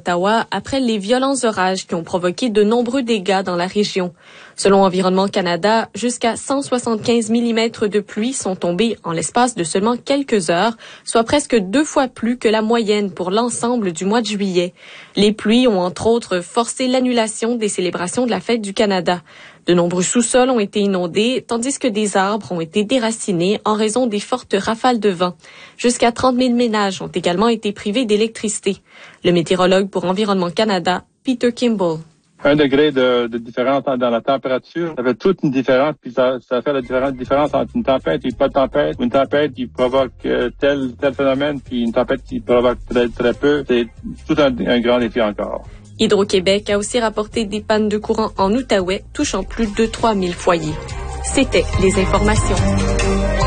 Ottawa après les violents orages qui ont provoqué de nombreux dégâts dans la région. Selon Environnement Canada, jusqu'à 175 mm de pluie sont tombés en l'espace de seulement quelques heures, soit presque 2 fois plus que la moyenne pour l'ensemble du mois de juillet. Les pluies ont entre autres forcé l'annulation des célébrations de la Fête du Canada. De nombreux sous-sols ont été inondés, tandis que des arbres ont été déracinés en raison des fortes rafales de vent. Jusqu'à 30 000 ménages ont également été privés d'électricité. Le météorologue pour Environnement Canada, Peter Kimball. 1 degré de différence dans la température, ça fait toute une différence, puis ça fait la différence entre une tempête et pas de tempête, ou une tempête qui provoque tel phénomène, puis une tempête qui provoque très peu. C'est tout un grand défi encore. Hydro-Québec a aussi rapporté des pannes de courant en Outaouais, touchant plus de 3000 foyers. C'était les informations.